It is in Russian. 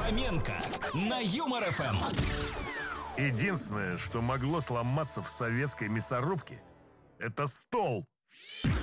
Фоменко на Юмор ФМ. Единственное, что могло сломаться в советской мясорубке, это стол.